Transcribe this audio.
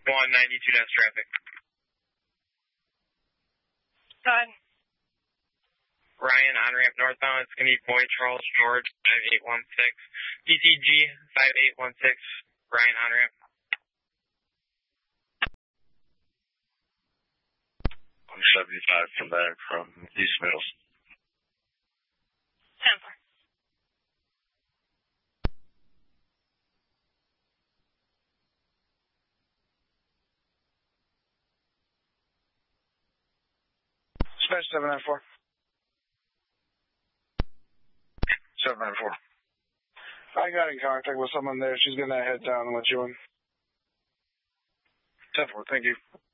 192 dash traffic. Go ahead. Ryan, on-ramp northbound. It's going to be Boyd Charles George, 5816. PCG, 5816. Ryan, on-ramp. 175 from back from East Middles. 10-4. Dispatch 794. 794. I got in contact with someone there. She's going to head down and let you in. 10-4, thank you.